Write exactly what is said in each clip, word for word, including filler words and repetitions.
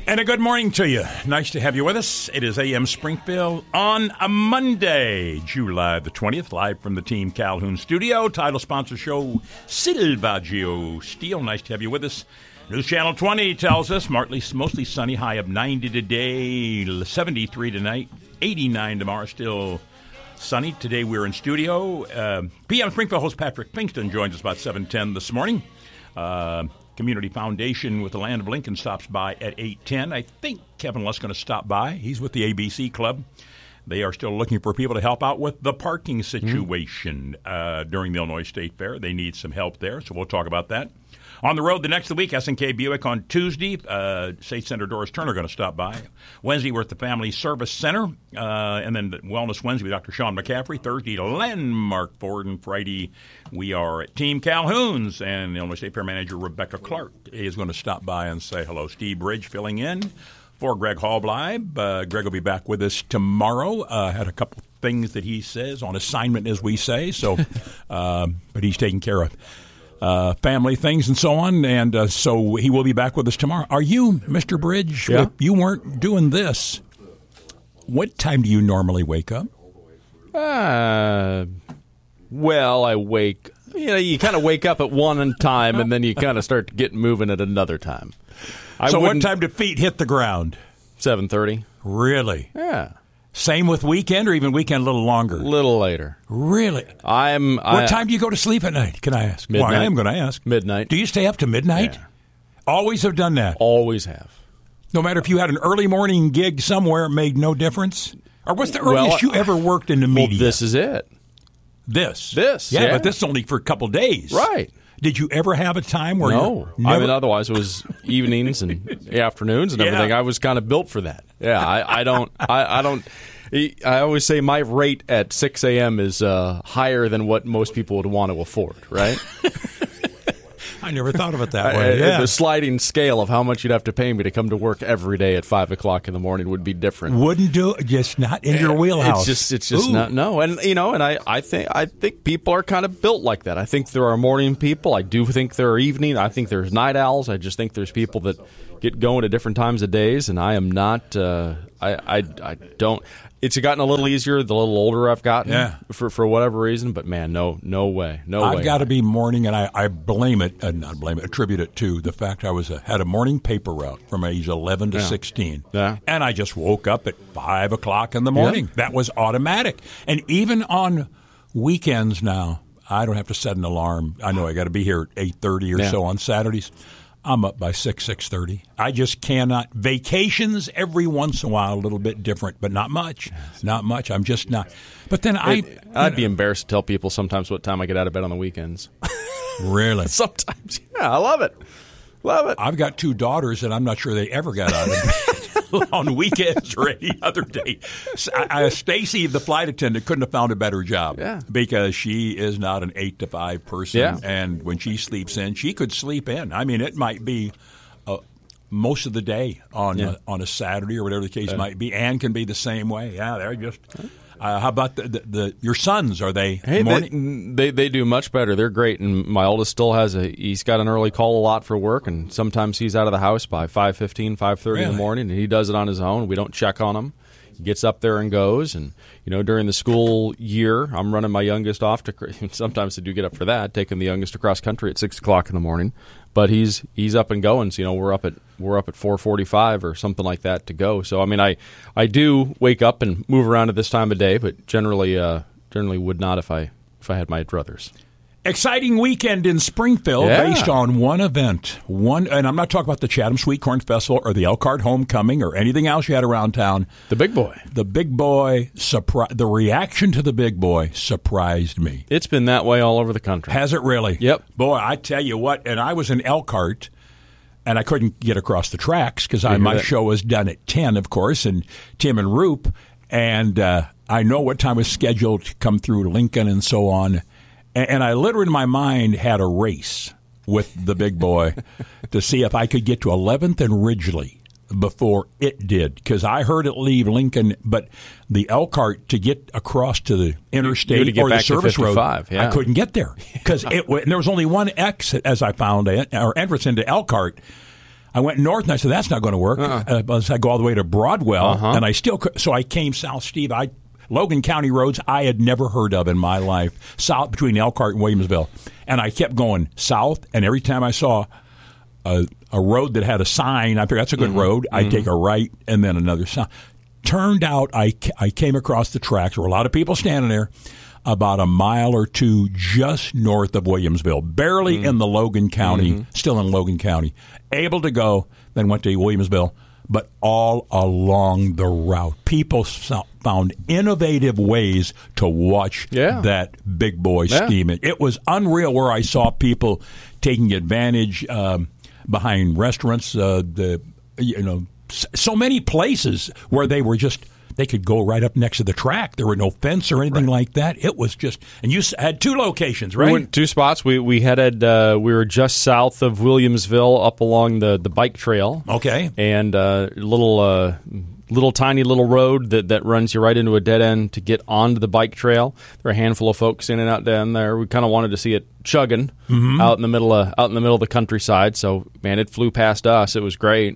And a good morning to you. Nice to have you with us. It is A M Springfield on a Monday, July the twentieth, live from the Team Calhoun studio. Title sponsor show, Silvaggio Steel. Nice to have you with us. News Channel twenty tells us mostly, mostly sunny, high of ninety today, seventy-three tonight, eighty-nine tomorrow, still sunny. Today we're in studio. Uh, P M Springfield host Patrick Pinkston joins us about seven ten this morning. Uh, Community Foundation with the Land of Lincoln stops by at eight ten. I think Kevin Luss is going to stop by. He's with the A B C Club. They are still looking for people to help out with the parking situation mm-hmm. uh, during the Illinois State Fair. They need some help there, so we'll talk about that. On the road the next week, S and K Buick on Tuesday. Uh, State Senator Doris Turner going to stop by. Wednesday, we're at the Family Service Center. Uh, and then Wellness Wednesday with Doctor Sean McCaffrey. Thursday, Landmark Ford. And Friday, we are at Team Calhoun's. And the Illinois State Fair Manager Rebecca Clark is going to stop by and say hello. Steve Bridge filling in for Greg Hallbleib. Uh, Greg will be back with us tomorrow. Uh, had a couple things that he says on assignment, as we say. So, uh, but he's taking care of Uh, family things and so on, and uh, so he will be back with us tomorrow. Are you, Mister Bridge, yeah. if you weren't doing this, what time do you normally wake up? Uh, well, I wake, you know, you kind of wake up at one time, and then you kind of start to get moving at another time. I so what time do feet hit the ground? seven thirty. Really? Yeah. Same with weekend, or even weekend a little longer? A little later. Really? I'm. What I, time do you go to sleep at night, can I ask? Midnight. Well, I am going to ask. Midnight. Do you stay up to midnight? Yeah. Always have done that? Always have. No matter if you had an early morning gig somewhere, it made no difference? Or what's the earliest well, you ever worked in the media? Well, this is it. This? This, yeah, yeah. but this is only for a couple days. Right. Did you ever have a time where no. you never... I mean, otherwise it was evenings and afternoons and everything. Yeah. I was kind of built for that. Yeah, I, I don't. I, I don't. I always say my rate at six a.m. is uh, higher than what most people would want to afford, right? I never thought of it that way. I, yeah. The sliding scale of how much you'd have to pay me to come to work every day at five o'clock in the morning would be different. Wouldn't do it. Just not in your wheelhouse. It's just, it's just Ooh. not, no. And, you know, and I, I think I think people are kind of built like that. I think there are morning people. I do think there are evening. I think there's night owls. I just think there's people that get going at different times of days, and I am not, uh, I, I, I don't. It's gotten a little easier the little older I've gotten yeah. for for whatever reason, but man, no no way. No I've way. I've got to be morning, and I, I blame it, uh, not blame it, attribute it to the fact I was a, had a morning paper route from age eleven to yeah. sixteen. Yeah. And I just woke up at five o'clock in the morning. Yeah. That was automatic. And even on weekends now, I don't have to set an alarm. I know I got to be here at eight thirty or yeah. so on Saturdays. I'm up by six, six thirty. I just cannot. Vacations every once in a while, a little bit different, but not much. Not much. I'm just not. But then I... It, I'd be embarrassed to tell people sometimes what time I get out of bed on the weekends. Really? Sometimes. Yeah, I love it. Love it. I've got two daughters, and I'm not sure they ever got out of bed on weekends or any other day. Uh, Stacy, the flight attendant, couldn't have found a better job yeah. because she is not an eight to five person. Yeah. And when she sleeps in, she could sleep in. I mean, it might be uh, most of the day on yeah. a, on a Saturday or whatever the case yeah. might be. Ann can be the same way. Yeah, they're just. Uh, how about the, the, the your sons? Are they hey, morning? They, they they do much better. They're great, and my oldest still has a. He's got an early call a lot for work, and sometimes he's out of the house by five fifteen, five thirty Really? in the morning, and he does it on his own. We don't check on him. He gets up there and goes, and you know during the school year, I'm running my youngest off to. Sometimes I do get up for that, taking the youngest across country at six o'clock in the morning. But he's he's up and going. So you know we're up at we're up at four forty-five or something like that to go. So I mean I, I do wake up and move around at this time of day, but generally uh, generally would not if I if I had my druthers. Exciting weekend in Springfield yeah. based on one event. One, and I'm not talking about the Chatham Sweet Corn Festival or the Elkhart Homecoming or anything else you had around town. The Big Boy. The Big Boy, surpri- the reaction to the Big Boy surprised me. It's been that way all over the country. Has it really? Yep. Boy, I tell you what, and I was in Elkhart, and I couldn't get across the tracks because my that. show was done at ten, of course, and Tim and Roop, and uh, I know what time was scheduled to come through Lincoln and so on. And I literally in my mind had a race with the Big Boy to see if I could get to eleventh and Ridgely before it did, because I heard it leave Lincoln, but the Elkhart to get across to the interstate get or the back to service road, yeah. I couldn't get there because it. And there was only one exit, as I found it, or entrance into Elkhart. I went north, and I said, that's not going to work. Uh-uh. Uh, I go all the way to Broadwell, uh-huh. and I still – so I came south, Steve. I Logan County roads I had never heard of in my life, south between Elkhart and Williamsville. And I kept going south, and every time I saw a, a road that had a sign, I figured that's a good mm-hmm. road. I'd mm-hmm. take a right and then another sign. Turned out I, I came across the tracks. There were a lot of people standing there about a mile or two just north of Williamsville, barely mm-hmm. in the Logan County, mm-hmm. still in Logan County, able to go, then went to Williamsville, but all along the route. People found innovative ways to watch yeah. that big boy yeah. steam. It was unreal where I saw people taking advantage um, behind restaurants, uh, the you know, so many places where they were just, they could go right up next to the track. There were no fence or anything right. like that. It was just, and you had two locations, right? We went two spots. We we headed, uh, we were just south of Williamsville up along the, the bike trail. Okay. And a uh, little, uh, little tiny little road that, that runs you right into a dead end to get onto the bike trail. There are a handful of folks in and out down there. We kind of wanted to see it chugging mm-hmm. out in the middle of, out in the middle of the countryside. So, man, it flew past us. It was great.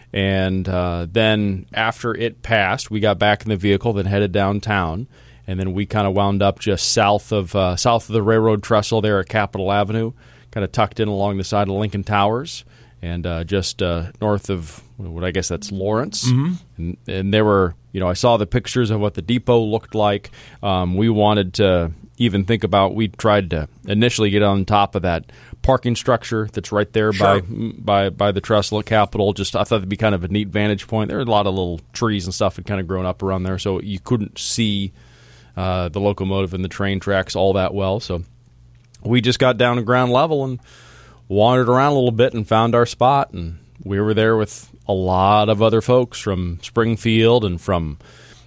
And uh, then after it passed, we got back in the vehicle, then headed downtown, and then we kind of wound up just south of uh, south of the railroad trestle there at Capitol Avenue, kind of tucked in along the side of Lincoln Towers, and uh, just uh, north of what I guess that's Lawrence. Mm-hmm. And, and there were, you know, I saw the pictures of what the depot looked like. Um, we wanted to even think about, we tried to initially get on top of that parking structure that's right there sure. by by by the trestle at Capitol. Just I thought it'd be kind of a neat vantage point. There were a lot of little trees and stuff had kind of grown up around there, so you couldn't see uh, the locomotive and the train tracks all that well. So we just got down to ground level and wandered around a little bit and found our spot. And we were there with a lot of other folks from Springfield and from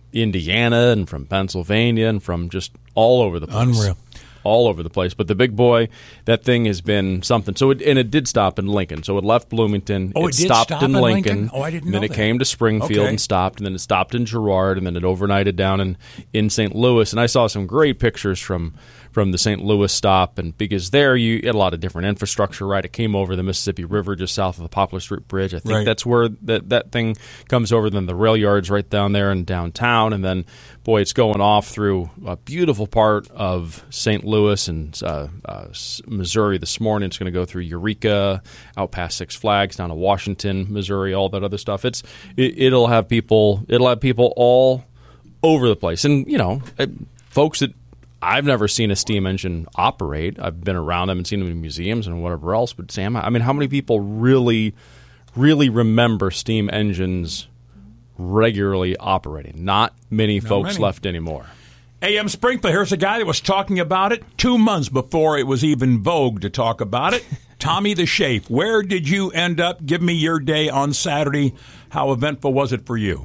Indiana and from Pennsylvania and from just all over the place. Unreal. All over the place. But the big boy, that thing has been something. So it, and it did stop in Lincoln. So it left Bloomington. Oh, it, it did stopped stop in in Lincoln. Lincoln? Oh, I didn't and know then that. it came to Springfield Okay. and stopped. And then it stopped in Girard. And then it overnightted down in, in Saint Louis. And I saw some great pictures from from the Saint Louis stop, and because there you had a lot of different infrastructure, right? It came over the Mississippi River just south of the Poplar Street Bridge. I think right. that's where that, that thing comes over, then the rail yards right down there in downtown, and then, boy, it's going off through a beautiful part of Saint Louis and uh, uh, Missouri this morning. It's going to go through Eureka, out past Six Flags, down to Washington, Missouri, all that other stuff. It's it, it'll have people it'll have people all over the place, and you know, folks that I've never seen a steam engine operate. I've been around them and seen them in museums and whatever else. But, Sam, I mean, how many people really, really remember steam engines regularly operating? Not many Not folks many. left anymore. A M Springfield, here's a guy that was talking about it two months before it was even vogue to talk about it. Tommy the Shape, where did you end up? Give me your day on Saturday. How eventful was it for you?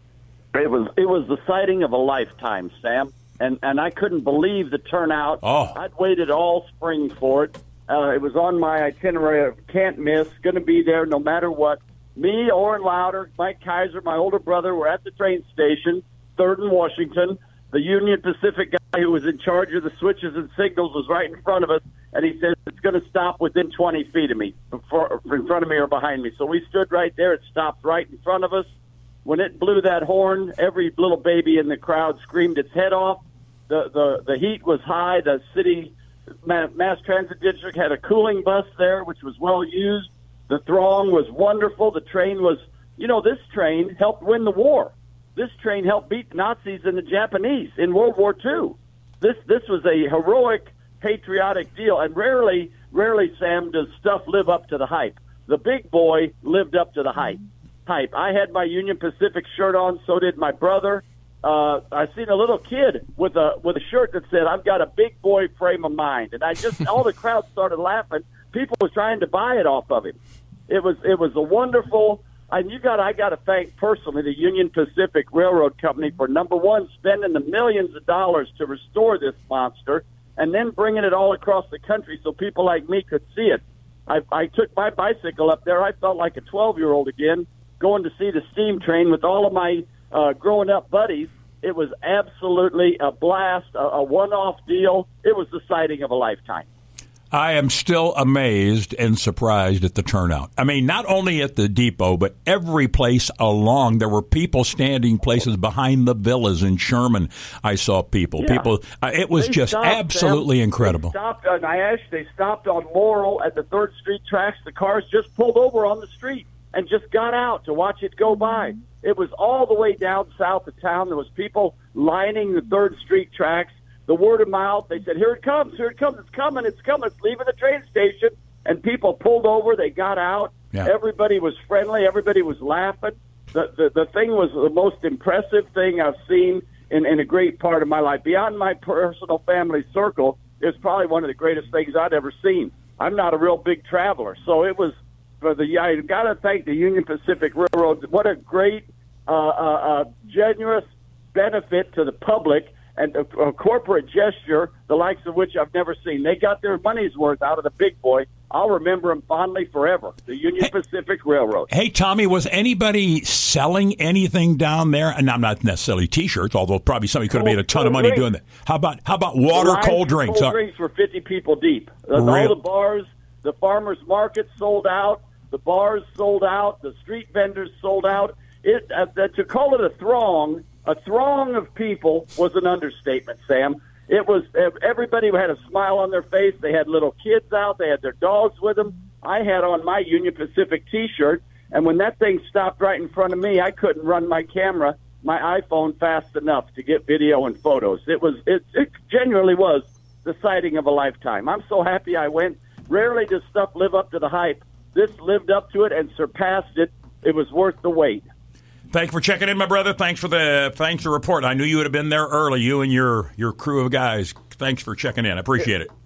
It was, it was the sighting of a lifetime, Sam. And and I couldn't believe the turnout. Oh. I'd waited all spring for it. Uh, it was on my itinerary of can't miss, going to be there no matter what. Me, Orrin Louder, Mike Kaiser, my older brother were at the train station, third and Washington. The Union Pacific guy who was in charge of the switches and signals was right in front of us, and he said it's going to stop within twenty feet of me, before, in front of me or behind me. So we stood right there. It stopped right in front of us. When it blew that horn, every little baby in the crowd screamed its head off. The, the the heat was high. The city mass transit district had a cooling bus there, which was well used. The throng was wonderful. The train was, you know, this train helped win the war. This train helped beat the Nazis and the Japanese in World War Two. This this was a heroic, patriotic deal, and rarely, rarely, Sam, does stuff live up to the hype. The big boy lived up to the hype. Hype. I had my Union Pacific shirt on. So did my brother. Uh, I seen a little kid with a with a shirt that said, "I've got a big boy frame of mind," and I just all the crowd started laughing. People were trying to buy it off of him. It was it was a wonderful. And you got I got to thank personally the Union Pacific Railroad Company for number one spending the millions of dollars to restore this monster, and then bringing it all across the country so people like me could see it. I, I took my bicycle up there. I felt like a twelve-year-old again, going to see the steam train with all of my Uh, growing up buddies. It was absolutely a blast, a, a one-off deal. It was the sighting of a lifetime. I am still amazed and surprised at the turnout. I mean, not only at the depot, but every place along. There were people standing places behind the villas in Sherman. I saw people. Yeah. People. Uh, it was They just stopped, absolutely Sam. incredible. They stopped on Nyash. They stopped on Laurel at the third Street tracks. The cars just pulled over on the street and just got out to watch it go by. It was all the way down south of town. There was people lining the third Street tracks. The word of mouth, they said, here it comes, here it comes, it's coming, it's coming, it's leaving the train station. And people pulled over, they got out. Yeah. Everybody was friendly, everybody was laughing. The, the the thing was the most impressive thing I've seen in, in a great part of my life. Beyond my personal family circle, it's probably one of the greatest things I'd ever seen. I'm not a real big traveler, so it was, for the I got to thank the Union Pacific Railroad. What a great, uh, uh, uh, generous benefit to the public, and a, a corporate gesture, the likes of which I've never seen. They got their money's worth out of the big boy. I'll remember them fondly forever, the Union hey, Pacific Railroad. Hey, Tommy, was anybody selling anything down there? And I'm not necessarily T-shirts, although probably somebody could have made a ton of money drinks. doing that. How about how about water, cold drinks? Cold drinks were fifty people deep. All Real? the bars, the farmers' markets sold out. The bars sold out. The street vendors sold out. It uh, to call it a throng. A throng of people was an understatement, Sam. It was everybody had a smile on their face. They had little kids out. They had their dogs with them. I had on my Union Pacific T-shirt, and when that thing stopped right in front of me, I couldn't run my camera, my iPhone, fast enough to get video and photos. It was it, it genuinely was the sighting of a lifetime. I'm so happy I went. Rarely does stuff live up to the hype. This lived up to it and surpassed it. It was worth the wait. Thanks for checking in, my brother. Thanks for the thanks for the report. I knew you would have been there early, you and your, your crew of guys. Thanks for checking in. I appreciate it.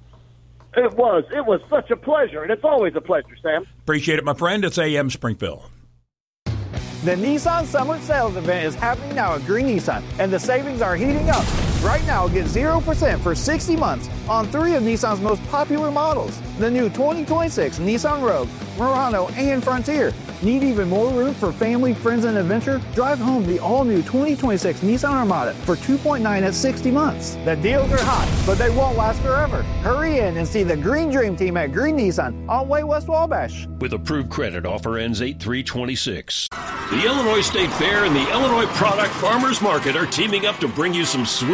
It was. It was such a pleasure, and it's always a pleasure, Sam. Appreciate it, my friend. It's A M Springfield. The Nissan Summer Sales Event is happening now at Green Nissan, and the savings are heating up. Right now, get zero percent for sixty months on three of Nissan's most popular models. The new twenty twenty-six Nissan Rogue, Murano, and Frontier. Need even more room for family, friends, and adventure? Drive home the all-new twenty twenty-six Nissan Armada for two point nine at sixty months. The deals are hot, but they won't last forever. Hurry in and see the Green Dream Team at Green Nissan on Way West Wabash. With approved credit, offer ends eight three twenty-six. The Illinois State Fair and the Illinois Product Farmers Market are teaming up to bring you some sweet